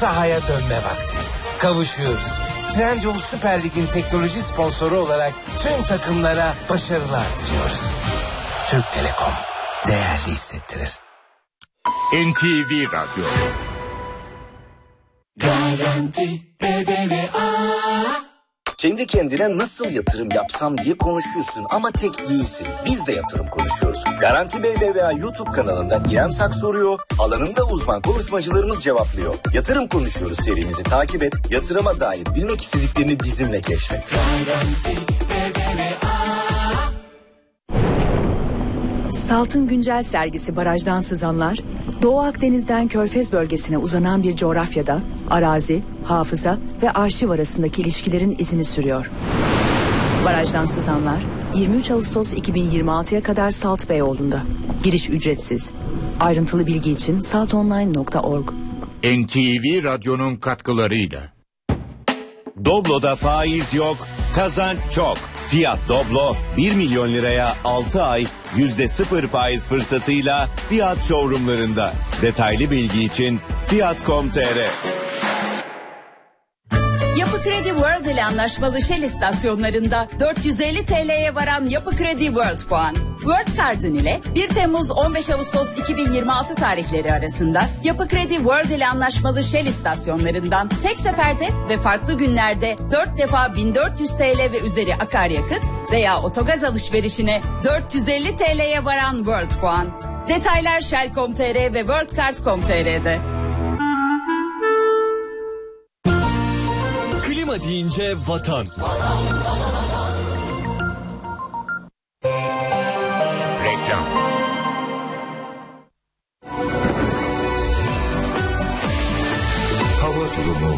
sahaya dönme vakti. Kavuşuyoruz. Trendyol Süper Lig'in teknoloji sponsoru olarak tüm takımlara başarılar diliyoruz. Türk Telekom değerli hissettirir. NTV Radyo. Garanti BBVA. Kendi kendine nasıl yatırım yapsam diye konuşuyorsun ama tek değilsin. Biz de yatırım konuşuyoruz. Garanti BBVA YouTube kanalında İrem Sak soruyor, alanında uzman konuşmacılarımız cevaplıyor. Yatırım konuşuyoruz serimizi takip et, yatırıma dair bilmek istediklerini bizimle keşfet. Garanti BBVA. Salt'ın güncel sergisi Barajdan Sızanlar, Doğu Akdeniz'den Körfez bölgesine uzanan bir coğrafyada arazi, hafıza ve arşiv arasındaki ilişkilerin izini sürüyor. Barajdan Sızanlar, 23 Ağustos 2026'ya kadar Salt Beyoğlu'nda. Giriş ücretsiz. Ayrıntılı bilgi için saltonline.org. NTV Radyo'nun katkılarıyla. Doblo'da faiz yok, kazanç çok. Fiat Doblo 1 milyon liraya 6 ay %0 faiz fırsatıyla Fiat showroomlarında. Detaylı bilgi için Fiat.com.tr. Yapı Kredi World ile anlaşmalı Shell istasyonlarında 450 TL'ye varan Yapı Kredi World puan. World Card'ın ile 1 Temmuz 15 Ağustos 2026 tarihleri arasında Yapı Kredi World ile anlaşmalı Shell istasyonlarından tek seferde ve farklı günlerde 4 defa 1400 TL ve üzeri akaryakıt veya otogaz alışverişine 450 TL'ye varan World puan. Detaylar Shell.com.tr ve worldcard.com.tr'de. Klima deyince vatan. Reklam. Hava durumu.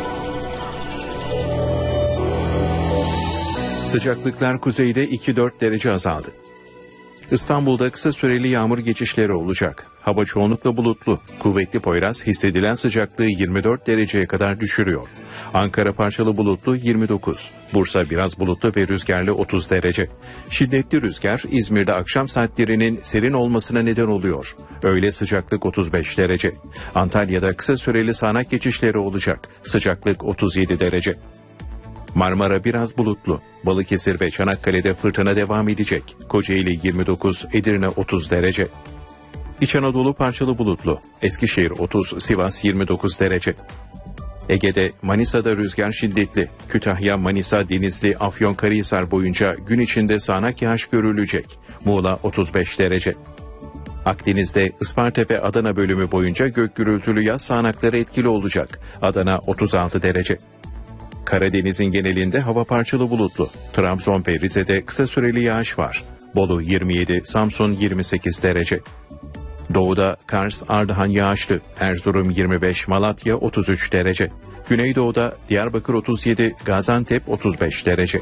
Sıcaklıklar kuzeyde 2-4 derece azaldı. İstanbul'da kısa süreli yağmur geçişleri olacak. Hava çoğunlukla bulutlu. Kuvvetli Poyraz hissedilen sıcaklığı 24 dereceye kadar düşürüyor. Ankara parçalı bulutlu 29. Bursa biraz bulutlu ve rüzgarlı 30 derece. Şiddetli rüzgar İzmir'de akşam saatlerinin serin olmasına neden oluyor. Öğle sıcaklık 35 derece. Antalya'da kısa süreli sağanak geçişleri olacak. Sıcaklık 37 derece. Marmara biraz bulutlu. Balıkesir ve Çanakkale'de fırtına devam edecek. Kocaeli 29, Edirne 30 derece. İç Anadolu parçalı bulutlu. Eskişehir 30, Sivas 29 derece. Ege'de Manisa'da rüzgar şiddetli. Kütahya, Manisa, Denizli, Afyonkarahisar boyunca gün içinde sağanak yağış görülecek. Muğla 35 derece. Akdeniz'de Isparta ve Adana bölümü boyunca gök gürültülü yağış sağanakları etkili olacak. Adana 36 derece. Karadeniz'in genelinde hava parçalı bulutlu. Trabzon ve Rize'de kısa süreli yağış var. Bolu 27, Samsun 28 derece. Doğuda Kars, Ardahan yağışlı. Erzurum 25, Malatya 33 derece. Güneydoğuda Diyarbakır 37, Gaziantep 35 derece.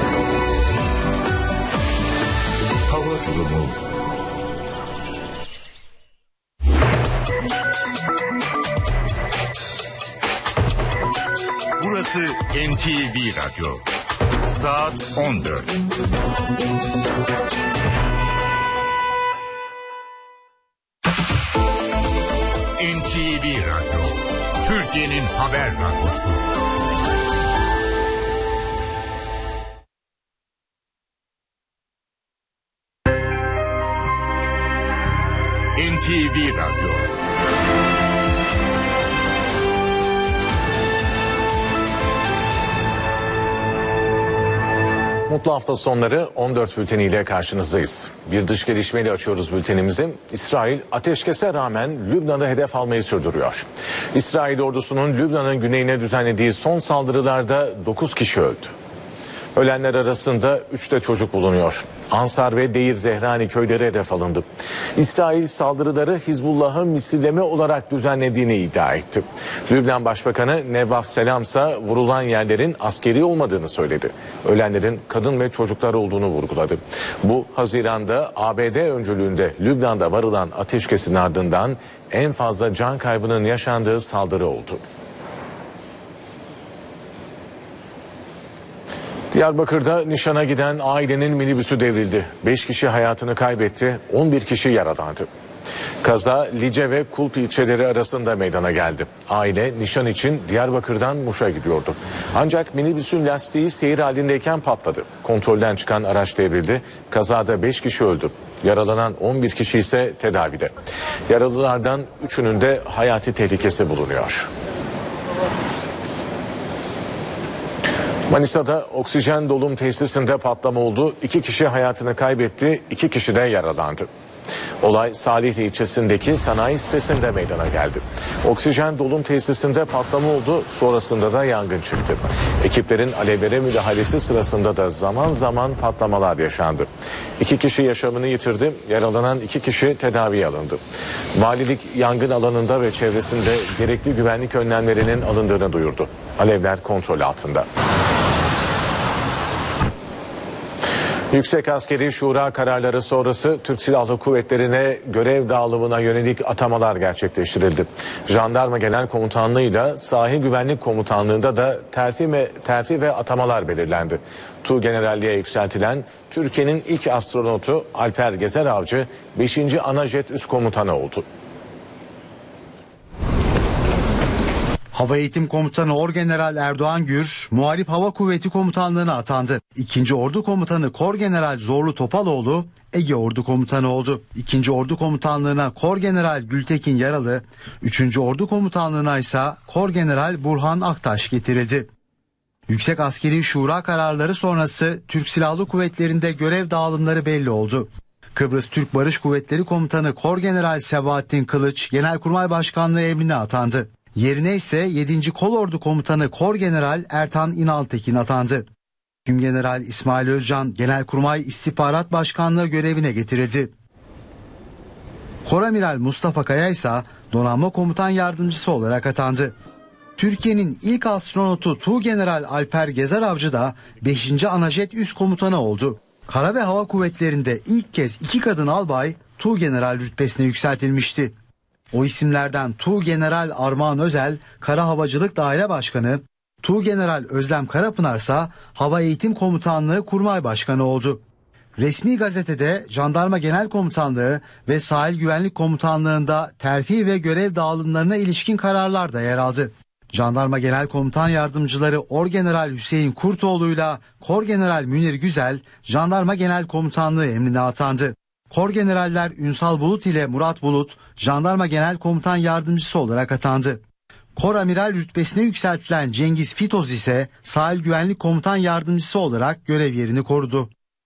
Hava durumu. Burası NTV Radyo. Saat 14. NTV Radyo. Türkiye'nin haber radyosu. NTV Radyo. Mutlu hafta sonları 14 bülteniyle karşınızdayız. Bir dış gelişmeyle açıyoruz bültenimizi. İsrail ateşkese rağmen Lübnan'ı hedef almayı sürdürüyor. İsrail ordusunun Lübnan'ın güneyine düzenlediği son saldırılarda 9 kişi öldü. Ölenler arasında 3 de çocuk bulunuyor. Ansar ve Deir Zehrani köyleri hedef alındı. İsrail saldırıları Hizbullah'ın misilleme olarak düzenlediğini iddia etti. Lübnan Başbakanı Nevaf Selam ise vurulan yerlerin askeri olmadığını söyledi. Ölenlerin kadın ve çocuklar olduğunu vurguladı. Bu Haziran'da ABD öncülüğünde Lübnan'da varılan ateşkesin ardından en fazla can kaybının yaşandığı saldırı oldu. Diyarbakır'da nişana giden ailenin minibüsü devrildi. 5 kişi hayatını kaybetti, 11 kişi yaralandı. Kaza Lice ve Kulp ilçeleri arasında meydana geldi. Aile nişan için Diyarbakır'dan Muş'a gidiyordu. Ancak minibüsün lastiği seyir halindeyken patladı. Kontrolden çıkan araç devrildi. Kazada 5 kişi öldü. Yaralanan 11 kişi ise tedavide. Yaralılardan 3'ünün de hayati tehlikesi bulunuyor. Manisa'da oksijen dolum tesisinde patlama oldu. 2 kişi hayatını kaybetti, 2 kişi de yaralandı. Olay Salihli ilçesindeki sanayi sitesinde meydana geldi. Oksijen dolum tesisinde patlama oldu, sonrasında da yangın çıktı. Ekiplerin alevlere müdahalesi sırasında da zaman zaman patlamalar yaşandı. 2 kişi yaşamını yitirdi, yaralanan 2 kişi tedaviye alındı. Valilik yangın alanında ve çevresinde gerekli güvenlik önlemlerinin alındığını duyurdu. Alevler kontrol altında. Yüksek Askeri Şura kararları sonrası Türk Silahlı Kuvvetleri'ne görev dağılımına yönelik atamalar gerçekleştirildi. Jandarma Genel Komutanlığı'yla Sahil Güvenlik Komutanlığı'nda da terfi ve atamalar belirlendi. Tuğgeneralliğe yükseltilen Türkiye'nin ilk astronotu Alper Gezer Avcı 5. Anajet Üst Komutanı oldu. Hava Eğitim Komutanı Orgeneral Erdoğan Gür, Muharip Hava Kuvveti Komutanlığı'na atandı. 2. Ordu Komutanı Korgeneral Zorlu Topaloğlu, Ege Ordu Komutanı oldu. 2. Ordu Komutanlığı'na Korgeneral Gültekin Yaralı, 3. Ordu Komutanlığı'na ise Korgeneral Burhan Aktaş getirildi. Yüksek Askeri Şura kararları sonrası Türk Silahlı Kuvvetleri'nde görev dağılımları belli oldu. Kıbrıs Türk Barış Kuvvetleri Komutanı Korgeneral Sebahattin Kılıç, Genelkurmay Başkanlığı emrine atandı. Yerine ise 7. Kolordu Komutanı Korgeneral Ertan İnaltekin atandı. Tümgeneral İsmail Özcan Genelkurmay İstihbarat Başkanlığı görevine getirildi. Koramiral Mustafa Kaya ise Donanma Komutan Yardımcısı olarak atandı. Türkiye'nin ilk astronotu Tuğgeneral Alper Gezer Avcı da 5. Anajet Üst Komutanı oldu. Kara ve Hava Kuvvetleri'nde ilk kez 2 kadın albay Tuğgeneral rütbesine yükseltilmişti. O isimlerden Tuğgeneral Armağan Özel, Kara Havacılık Daire Başkanı, Tuğgeneral Özlem Karapınar ise Hava Eğitim Komutanlığı Kurmay Başkanı oldu. Resmi gazetede Jandarma Genel Komutanlığı ve Sahil Güvenlik Komutanlığı'nda terfi ve görev dağılımlarına ilişkin kararlar da yer aldı. Jandarma Genel Komutan Yardımcıları Orgeneral Hüseyin Kurtoğlu'yla Korgeneral Münir Güzel, Jandarma Genel Komutanlığı emrine atandı. Korgeneraller Ünsal Bulut ile Murat Bulut, Jandarma Genel Komutan Yardımcısı olarak atandı. Koramiral rütbesine yükseltilen Cengiz Fitoz ise Sahil Güvenlik Komutan Yardımcısı olarak görev yerini korudu.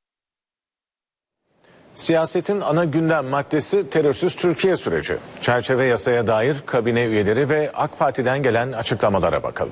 Siyasetin ana gündem maddesi terörsüz Türkiye süreci. Çerçeve yasaya dair kabine üyeleri ve AK Parti'den gelen açıklamalara bakalım.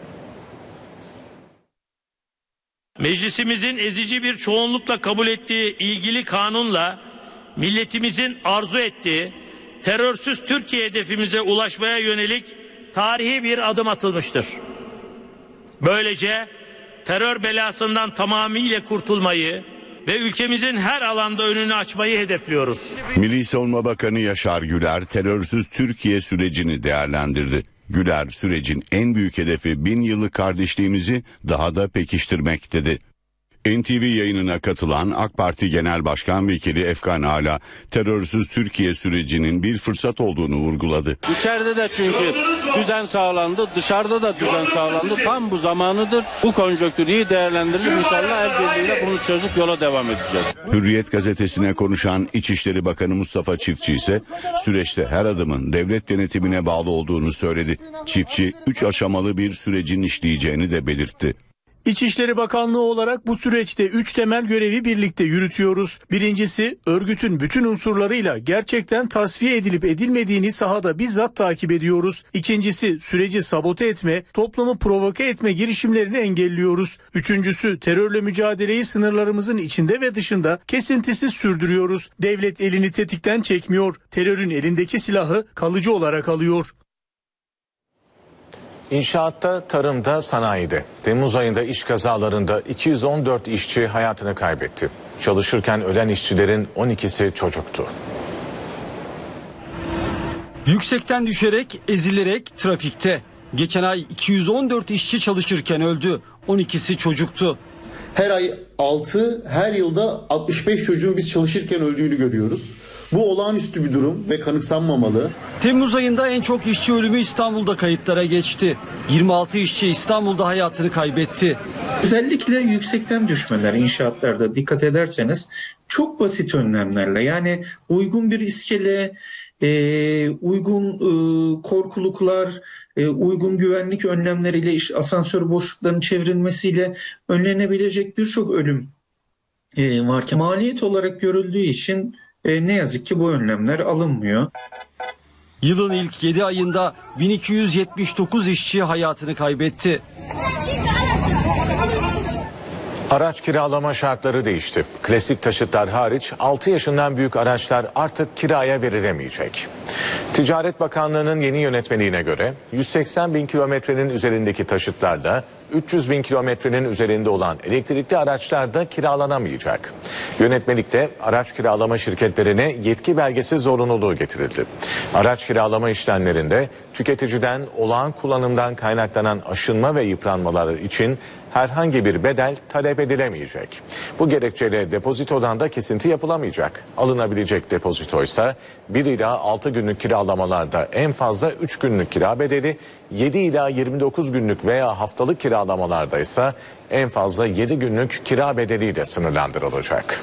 Meclisimizin ezici bir çoğunlukla kabul ettiği ilgili kanunla milletimizin arzu ettiği terörsüz Türkiye hedefimize ulaşmaya yönelik tarihi bir adım atılmıştır. Böylece terör belasından tamamıyla kurtulmayı ve ülkemizin her alanda önünü açmayı hedefliyoruz. Milli Savunma Bakanı Yaşar Güler terörsüz Türkiye sürecini değerlendirdi. Güler sürecin en büyük hedefi 1000 yıllık kardeşliğimizi daha da pekiştirmek dedi. NTV yayınına katılan AK Parti Genel Başkan Vekili Efkan Ala, terörsüz Türkiye sürecinin bir fırsat olduğunu vurguladı. İçeride de çünkü düzen sağlandı, dışarıda da düzen sağlandı. Tam bu zamanıdır. Bu konjonktürü iyi değerlendirilip inşallah el birliğiyle bunu çözüp yola devam edeceğiz. Hürriyet gazetesine konuşan İçişleri Bakanı Mustafa Çiftçi ise süreçte her adımın devlet denetimine bağlı olduğunu söyledi. Çiftçi 3 aşamalı bir sürecin işleyeceğini de belirtti. İçişleri Bakanlığı olarak bu süreçte 3 temel görevi birlikte yürütüyoruz. Birincisi, örgütün bütün unsurlarıyla gerçekten tasfiye edilip edilmediğini sahada bizzat takip ediyoruz. İkincisi, süreci sabote etme, toplumu provoke etme girişimlerini engelliyoruz. Üçüncüsü, terörle mücadeleyi sınırlarımızın içinde ve dışında kesintisiz sürdürüyoruz. Devlet elini tetikten çekmiyor, terörün elindeki silahı kalıcı olarak alıyor. İnşaatta, tarımda, sanayide Temmuz ayında iş kazalarında 214 işçi hayatını kaybetti. Çalışırken ölen işçilerin 12'si çocuktu. Yüksekten düşerek, ezilerek trafikte. Geçen ay 214 işçi çalışırken öldü. 12'si çocuktu. Her ay 6, her yılda 65 çocuğun biz çalışırken öldüğünü görüyoruz. Bu olağanüstü bir durum ve kanıksanmamalı. Temmuz ayında en çok işçi ölümü İstanbul'da kayıtlara geçti. 26 işçi İstanbul'da hayatını kaybetti. Özellikle yüksekten düşmeler inşaatlarda dikkat ederseniz çok basit önlemlerle, yani uygun bir iskele, uygun korkuluklar, uygun güvenlik önlemleriyle, asansör boşluklarının çevrilmesiyle önlenebilecek birçok ölüm varken maliyet olarak görüldüğü için ne yazık ki bu önlemler alınmıyor. Yılın ilk 7 ayında 1279 işçi hayatını kaybetti. Araç kiralama şartları değişti. Klasik taşıtlar hariç 6 yaşından büyük araçlar artık kiraya verilemeyecek. Ticaret Bakanlığı'nın yeni yönetmeliğine göre 180 bin kilometrenin üzerindeki taşıtlarda 300 bin kilometrenin üzerinde olan elektrikli araçlar da kiralanamayacak. Yönetmelikte araç kiralama şirketlerine yetki belgesi zorunluluğu getirildi. Araç kiralama işlemlerinde tüketiciden olağan kullanımdan kaynaklanan aşınma ve yıpranmalar için herhangi bir bedel talep edilemeyecek. Bu gerekçeyle depozitodan da kesinti yapılamayacak. Alınabilecek depozito ise 1 ila 6 günlük kiralamalarda en fazla 3 günlük kira bedeli, 7 ila 29 günlük veya haftalık kiralamalarda ise en fazla 7 günlük kira bedeliyle sınırlandırılacak.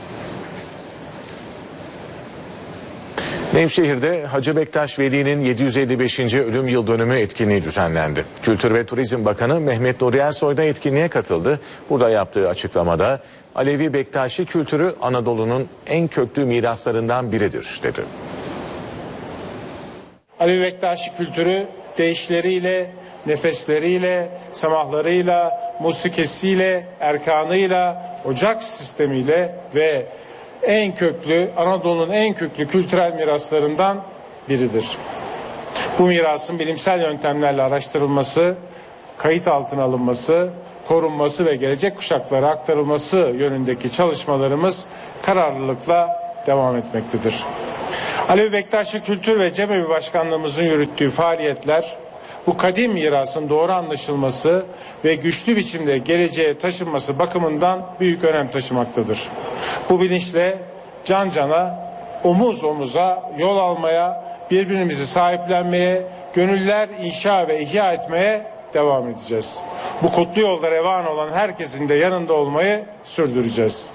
Nevşehir'de Hacı Bektaş Veli'nin 755. ölüm yıl dönümü etkinliği düzenlendi. Kültür ve Turizm Bakanı Mehmet Nuri Ersoy da etkinliğe katıldı. Burada yaptığı açıklamada Alevi Bektaşi kültürü Anadolu'nun en köklü miraslarından biridir dedi. Alevi Bektaşi kültürü deyişleriyle, nefesleriyle, semahlarıyla, musikesiyle, erkanıyla, ocak sistemiyle ve en köklü, Anadolu'nun en köklü kültürel miraslarından biridir. Bu mirasın bilimsel yöntemlerle araştırılması, kayıt altına alınması, korunması ve gelecek kuşaklara aktarılması yönündeki çalışmalarımız kararlılıkla devam etmektedir. Alevi Bektaşi Kültür ve Cemevi Başkanlığımızın yürüttüğü faaliyetler, bu kadim mirasın doğru anlaşılması ve güçlü biçimde geleceğe taşınması bakımından büyük önem taşımaktadır. Bu bilinçle can cana, omuz omuza yol almaya, birbirimizi sahiplenmeye, gönüller inşa ve ihya etmeye devam edeceğiz. Bu kutlu yolda revan olan herkesin de yanında olmayı sürdüreceğiz.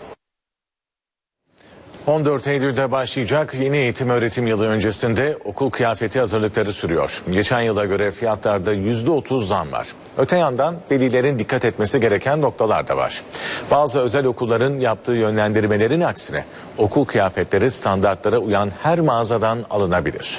14 Eylül'de başlayacak yeni eğitim öğretim yılı öncesinde okul kıyafeti hazırlıkları sürüyor. Geçen yıla göre fiyatlarda %30 zam var. Öte yandan velilerin dikkat etmesi gereken noktalar da var. Bazı özel okulların yaptığı yönlendirmelerin aksine okul kıyafetleri standartlara uyan her mağazadan alınabilir.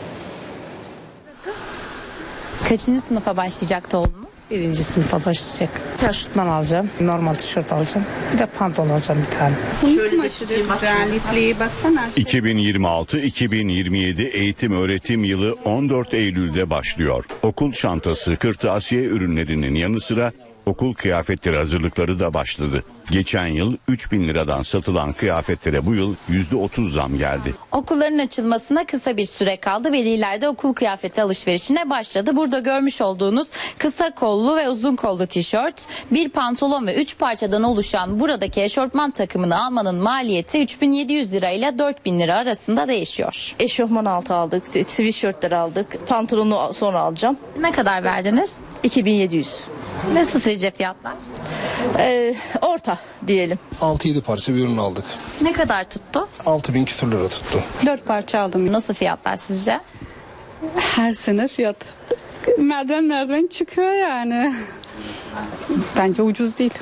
Kaçıncı sınıfa başlayacaktı oğlunuz? 1. sınıfa başlayacak. Taşıtman alacağım, normal tişört alacağım. Bir de pantolon alacağım bir tane. Bunun aşırı güzellikli baksana. 2026-2027 eğitim öğretim yılı 14 Eylül'de başlıyor. Okul çantası, kırtasiye ürünlerinin yanı sıra okul kıyafetleri hazırlıkları da başladı. Geçen yıl 3.000 liradan satılan kıyafetlere bu yıl %30 zam geldi. Okulların açılmasına kısa bir süre kaldı. Veliler de okul kıyafeti alışverişine başladı. Burada görmüş olduğunuz kısa kollu ve uzun kollu tişört, bir pantolon ve 3 parçadan oluşan buradaki eşofman takımını almanın maliyeti 3.700 lira ile 4.000 lira arasında değişiyor. Eşofman altı aldık, sweatshirtler aldık, pantolonu sonra alacağım. Ne kadar verdiniz? 2700. Nasıl sizce fiyatlar? Orta diyelim. 6-7 parça bir ürün aldık. Ne kadar tuttu? 6.000 küsur lira tuttu. 4 parça aldım. Nasıl fiyatlar sizce? Her sene fiyat. Merdiven çıkıyor yani. Bence ucuz değil.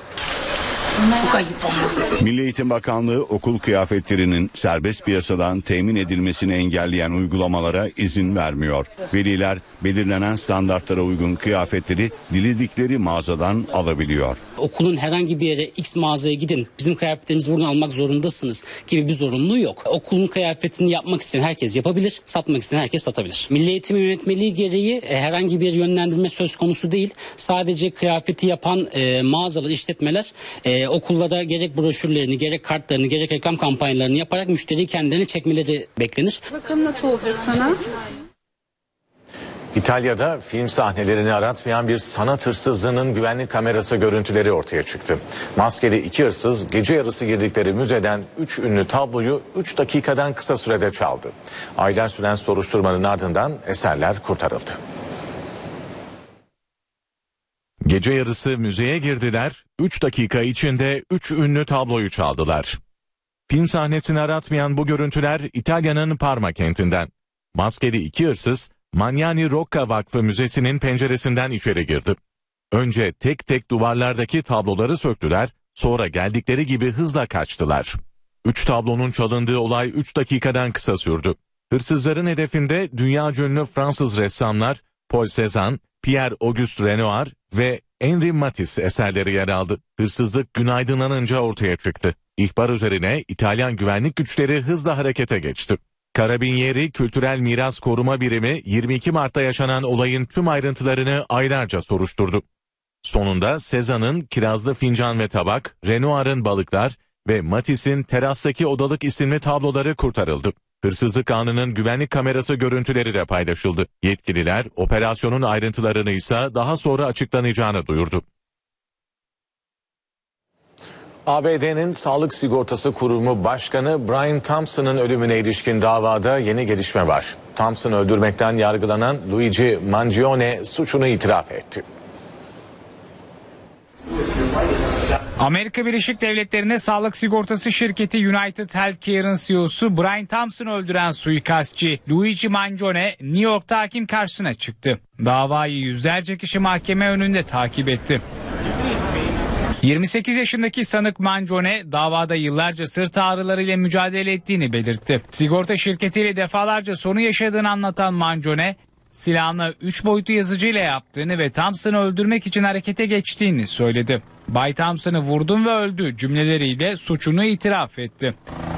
Milli Eğitim Bakanlığı okul kıyafetlerinin serbest piyasadan temin edilmesini engelleyen uygulamalara izin vermiyor. Veliler belirlenen standartlara uygun kıyafetleri diledikleri mağazadan alabiliyor. Okulun herhangi bir yere X mağazaya gidin, bizim kıyafetlerimizi buradan almak zorundasınız gibi bir zorunluluğu yok. Okulun kıyafetini yapmak isteyen herkes yapabilir, satmak isteyen herkes satabilir. Milli Eğitim Yönetmeliği gereği herhangi bir yönlendirme söz konusu değil. Sadece kıyafeti yapan mağazalar, işletmeler okullara gerek broşürlerini, gerek kartlarını, gerek reklam kampanyalarını yaparak müşteriyi kendilerine çekmeleri beklenir. Bakalım nasıl olacak sana? İtalya'da film sahnelerini aratmayan bir sanat hırsızlığının güvenlik kamerası görüntüleri ortaya çıktı. Maskeli iki hırsız gece yarısı girdikleri müzeden 3 ünlü tabloyu 3 dakikadan kısa sürede çaldı. Aylar süren soruşturmanın ardından eserler kurtarıldı. Gece yarısı müzeye girdiler, 3 dakika içinde 3 ünlü tabloyu çaldılar. Film sahnesini aratmayan bu görüntüler İtalya'nın Parma kentinden. Maskeli iki hırsız, Magnani Rocca Vakfı Müzesi'nin penceresinden içeri girdi. Önce tek tek duvarlardaki tabloları söktüler, sonra geldikleri gibi hızla kaçtılar. 3 tablonun çalındığı olay 3 dakikadan kısa sürdü. Hırsızların hedefinde dünyaca ünlü Fransız ressamlar Paul Cézanne, Pierre-Auguste Renoir ve Henri Matisse eserleri yer aldı. Hırsızlık gün aydınlanınca ortaya çıktı. İhbar üzerine İtalyan güvenlik güçleri hızla harekete geçti. Carabinieri Kültürel Miras Koruma Birimi 22 Mart'ta yaşanan olayın tüm ayrıntılarını aylarca soruşturdu. Sonunda Cézanne'ın Kirazlı Fincan ve Tabak, Renoir'ın Balıklar ve Matisse'in Terastaki Odalık isimli tabloları kurtarıldı. Hırsızlık anının güvenlik kamerası görüntüleri de paylaşıldı. Yetkililer operasyonun ayrıntılarını ise daha sonra açıklanacağını duyurdu. ABD'nin Sağlık Sigortası Kurumu Başkanı Brian Thompson'ın ölümüne ilişkin davada yeni gelişme var. Thompson'ı öldürmekten yargılanan Luigi Mangione suçunu itiraf etti. Amerika Birleşik Devletleri'nde sağlık sigortası şirketi United Healthcare'ın CEO'su Brian Thompson'ı öldüren suikastçı Luigi Mangione New York'ta hakim karşısına çıktı. Davayı yüzlerce kişi mahkeme önünde takip etti. 28 yaşındaki sanık Mangione davada yıllarca sırt ağrılarıyla mücadele ettiğini belirtti. Sigorta şirketiyle defalarca sorun yaşadığını anlatan Mangione, silahını 3 boyutlu yazıcıyla yaptığını ve Thompson'ı öldürmek için harekete geçtiğini söyledi. Bay Thompson'ı vurdum ve öldü cümleleriyle suçunu itiraf etti.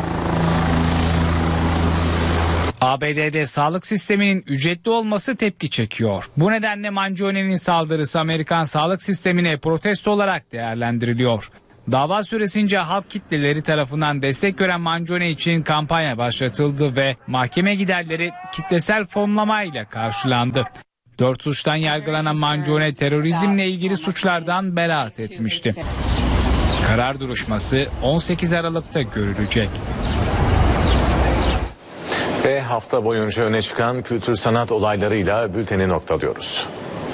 ABD'de sağlık sisteminin ücretli olması tepki çekiyor. Bu nedenle Mangione'nin saldırısı Amerikan sağlık sistemine protesto olarak değerlendiriliyor. Dava süresince halk kitleleri tarafından destek gören Mangione için kampanya başlatıldı ve mahkeme giderleri kitlesel fonlamayla karşılandı. 4 suçtan yargılanan Mangione terörizmle ilgili suçlardan beraat etmişti. Karar duruşması 18 Aralık'ta görülecek. Ve hafta boyunca öne çıkan kültür sanat olaylarıyla bülteni noktalıyoruz.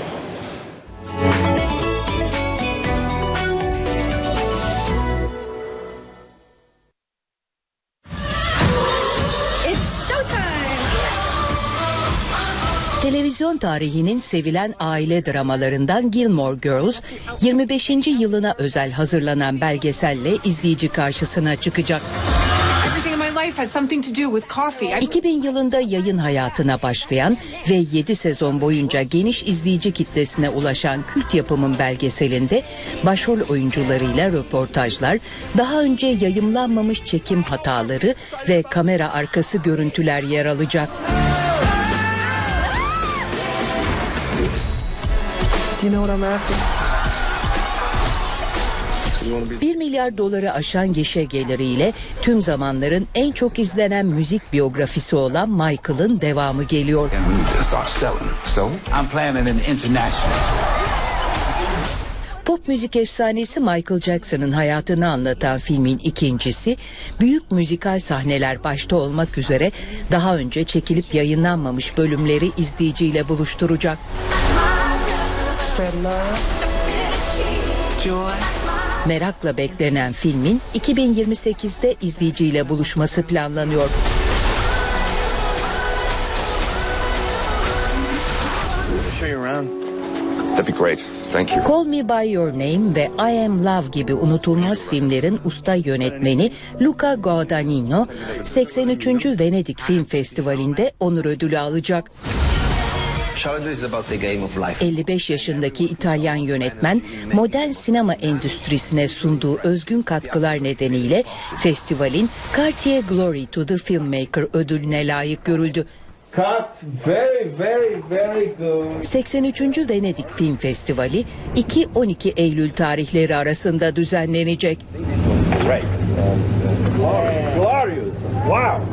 Televizyon tarihinin sevilen aile dramalarından Gilmore Girls, 25. yılına özel hazırlanan belgeselle izleyici karşısına çıkacak. 2000 yılında yayın hayatına başlayan ve 7 sezon boyunca geniş izleyici kitlesine ulaşan kült yapımın belgeselinde başrol oyuncularıyla röportajlar, daha önce yayımlanmamış çekim hataları ve kamera arkası görüntüler yer alacak. 1 milyar doları aşan gişe geliriyle tüm zamanların en çok izlenen müzik biyografisi olan Michael'ın devamı geliyor. Pop müzik efsanesi Michael Jackson'ın hayatını anlatan filmin ikincisi, büyük müzikal sahneler başta olmak üzere daha önce çekilip yayınlanmamış bölümleri izleyiciyle buluşturacak. Merakla beklenen filmin 2028'de izleyiciyle buluşması planlanıyor. Call Me By Your Name ve I Am Love gibi unutulmaz filmlerin usta yönetmeni Luca Guadagnino, 83. Venedik Film Festivali'nde onur ödülü alacak. 55 yaşındaki İtalyan yönetmen modern sinema endüstrisine sunduğu özgün katkılar nedeniyle festivalin Cartier Glory to the Filmmaker ödülüne layık görüldü. 83. Venedik Film Festivali 2-12 Eylül tarihleri arasında düzenlenecek.